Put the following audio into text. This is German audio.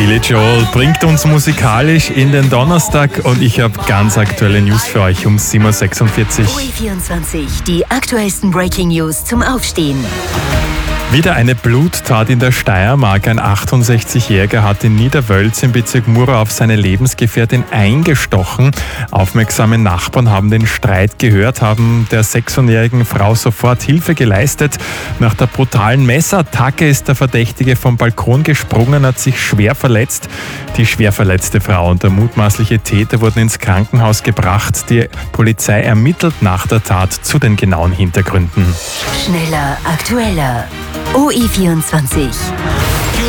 Billy Joel bringt uns musikalisch in den Donnerstag und ich habe ganz aktuelle News für euch um 7.46 Uhr. OE24, die aktuellsten Breaking News zum Aufstehen. Wieder eine Bluttat in der Steiermark. Ein 68-Jähriger hat in Niederwölz im Bezirk Mura auf seine Lebensgefährtin eingestochen. Aufmerksame Nachbarn haben den Streit gehört, haben der 6-jährigen Frau sofort Hilfe geleistet. Nach der brutalen Messerattacke ist der Verdächtige vom Balkon gesprungen, hat sich schwer verletzt. Die schwer verletzte Frau und der mutmaßliche Täter wurden ins Krankenhaus gebracht. Die Polizei ermittelt nach der Tat zu den genauen Hintergründen. Schneller, aktueller. OE24.